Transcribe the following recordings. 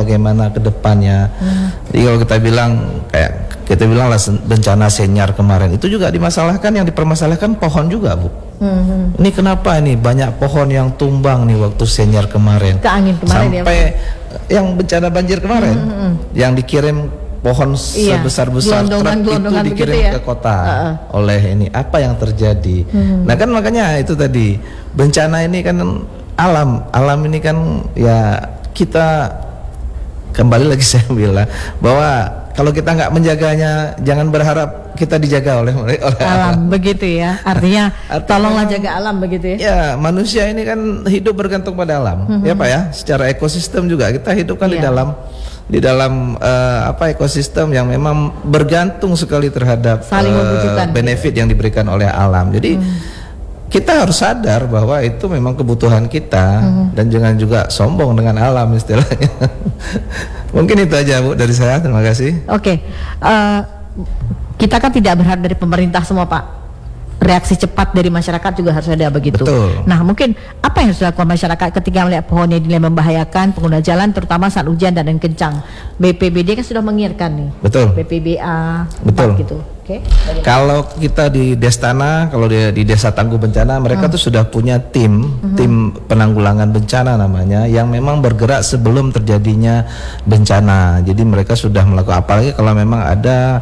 bagaimana ke depannya. Jadi kalau kita bilang kayak kita bilang lah bencana Senyar kemarin itu juga dimasalahkan, yang dipermasalahkan pohon juga, Bu. Ini kenapa ini banyak pohon yang tumbang nih waktu Senyar kemarin, ke angin kemarin, sampai ya, yang bencana banjir kemarin, yang dikirim pohon sebesar-besar truk itu dikirim ke kota oleh ini, apa yang terjadi? Nah kan makanya itu tadi, bencana ini kan alam ini kan ya, kita kembali lagi saya bilang bahwa kalau kita nggak menjaganya, jangan berharap kita dijaga oleh alam. Begitu ya, artinya tolonglah jaga alam, begitu ya. Ya, manusia ini kan hidup bergantung pada alam, ya Pak ya. Secara ekosistem juga kita hidup kan di dalam ekosistem yang memang bergantung sekali terhadap benefit yang diberikan oleh alam. Jadi kita harus sadar bahwa itu memang kebutuhan kita, dan jangan juga sombong dengan alam istilahnya. Mungkin itu aja, Bu, dari saya. Terima kasih. Oke. Kita kan tidak berharap dari pemerintah semua, Pak. Reaksi cepat dari masyarakat juga harus ada, begitu. Betul. Nah, mungkin apa yang harus dilakukan masyarakat ketika melihat pohon yang dinilai membahayakan pengguna jalan, terutama saat hujan dan angin kencang? BPBD kan sudah mengingatkan nih. Betul. BPBA. Betul. Gitu. Oke. Kalau kita di Destana, kalau di Desa Tangguh Bencana, mereka tuh sudah punya tim penanggulangan bencana namanya, yang memang bergerak sebelum terjadinya bencana. Jadi mereka sudah melakukan, apalagi kalau memang ada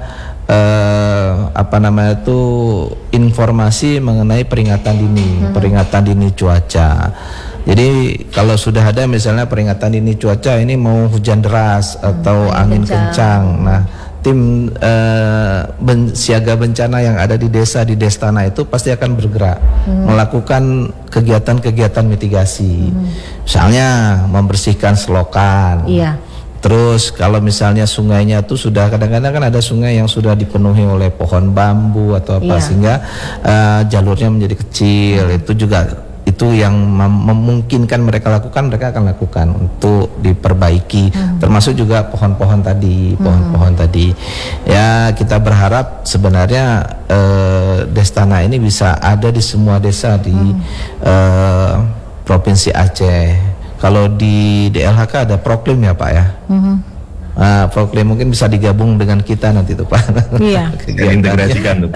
informasi mengenai peringatan dini cuaca. Jadi kalau sudah ada misalnya peringatan dini cuaca, ini mau hujan deras atau angin kencang, nah tim siaga bencana yang ada di desa, di Destana itu pasti akan bergerak melakukan kegiatan-kegiatan mitigasi. Misalnya membersihkan selokan. Terus kalau misalnya sungainya tuh sudah, kadang-kadang kan ada sungai yang sudah dipenuhi oleh pohon bambu atau apa, sehingga jalurnya menjadi kecil. Itu juga, itu yang memungkinkan mereka lakukan, mereka akan lakukan untuk diperbaiki. Termasuk juga pohon-pohon tadi, ya kita berharap sebenarnya Destana ini bisa ada di semua desa di Provinsi Aceh. Kalau di DLHK ada Proklim ya Pak ya. Proklim mungkin bisa digabung dengan kita nanti tuh Pak. Iya. Integrasikan tuh.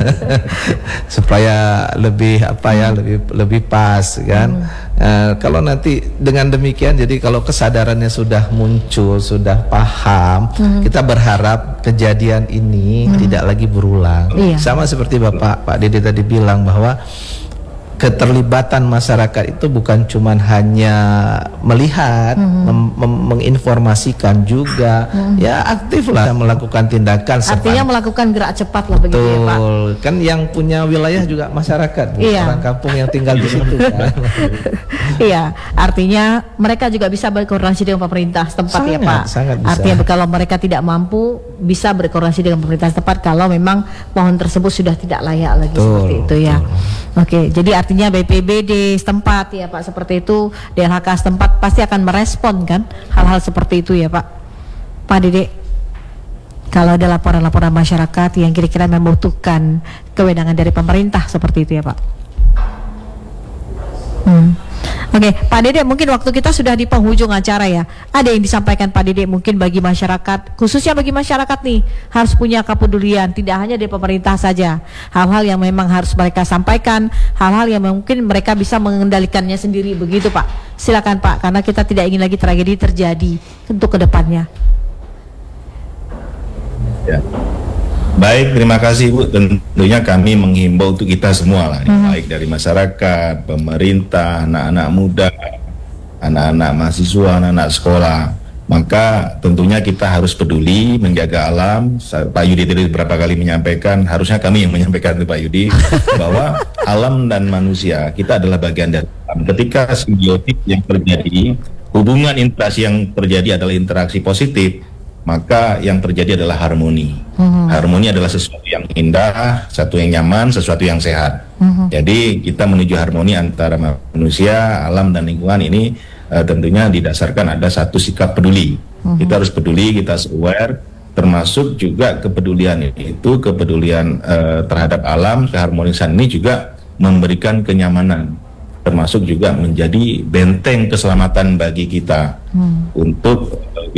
Supaya lebih lebih pas kan. Kalau nanti dengan demikian, jadi kalau kesadarannya sudah muncul, sudah paham, kita berharap kejadian ini tidak lagi berulang. Sama seperti Pak Dede tadi bilang bahwa keterlibatan masyarakat itu bukan cuma hanya melihat, menginformasikan juga, ya aktif lah melakukan tindakan. Artinya melakukan gerak cepat lah, begitu ya Pak. Kan yang punya wilayah juga masyarakat, orang kampung yang tinggal di situ kan. Iya, artinya mereka juga bisa berkoordinasi dengan pemerintah setempat, ya Pak. Sangat bisa. Artinya kalau mereka tidak mampu, bisa berkoordinasi dengan pemerintah setempat kalau memang pohon tersebut sudah tidak layak lagi, seperti itu ya. Oke, jadi artinya BPBD setempat ya Pak, seperti itu, DLHK setempat pasti akan merespon kan hal-hal seperti itu ya Pak. Pak Dede, kalau ada laporan-laporan masyarakat yang kira-kira membutuhkan kewenangan dari pemerintah seperti itu ya Pak. Oke, Pak Dede, mungkin waktu kita sudah di penghujung acara ya. Ada yang disampaikan Pak Dede mungkin bagi masyarakat, khususnya bagi masyarakat nih, harus punya kepedulian, tidak hanya dari pemerintah saja. Hal-hal yang memang harus mereka sampaikan, hal-hal yang mungkin mereka bisa mengendalikannya sendiri, begitu Pak. Silakan Pak, karena kita tidak ingin lagi tragedi terjadi untuk kedepannya. Ya. Baik, terima kasih Bu. Tentunya kami menghimbau untuk kita semua lah, baik dari masyarakat, pemerintah, anak-anak muda, anak-anak mahasiswa, anak-anak sekolah. Maka tentunya kita harus peduli menjaga alam. Pak Yudi tadi beberapa kali menyampaikan, harusnya kami yang menyampaikan itu Pak Yudi, bahwa alam dan manusia kita adalah bagian dari alam. Ketika simbiotik yang terjadi, hubungan interaksi yang terjadi adalah interaksi positif, maka yang terjadi adalah harmoni. Harmoni adalah sesuatu yang indah, sesuatu yang nyaman, sesuatu yang sehat. Jadi kita menuju harmoni antara manusia, alam dan lingkungan ini tentunya didasarkan ada satu sikap peduli. Kita harus peduli, kita harus aware, termasuk juga kepedulian itu, kepedulian terhadap alam, keharmonisan ini juga memberikan kenyamanan, termasuk juga menjadi benteng keselamatan bagi kita untuk